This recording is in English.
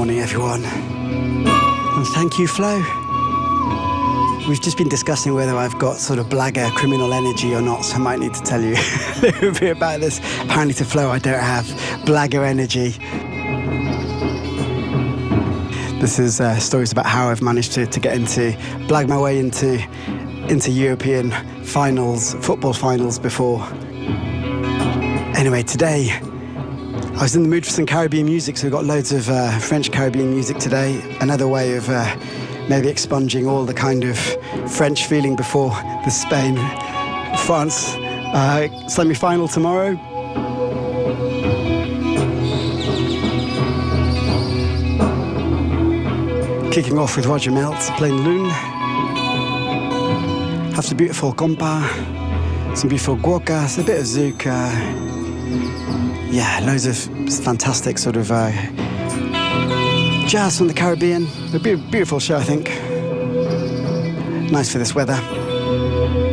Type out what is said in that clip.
morning, everyone. And thank you, Flo. We've just been discussing whether I've got sort of blagger criminal energy or not, so I might need to tell you a little bit about this. Apparently to Flo, I don't have blagger energy. This is stories about how I've managed to blag my way into European finals, football finals before. Anyway, today, I was in the mood for some Caribbean music, so we've got loads of French Caribbean music today. Another way of maybe expunging all the kind of French feeling before the Spain-France semi-final tomorrow. Kicking off with Roger Meltz playing Lune. Have some beautiful compa, some beautiful guocas, a bit of zouk. Yeah, loads of fantastic sort of jazz from the Caribbean. A beautiful show, I think. Nice for this weather.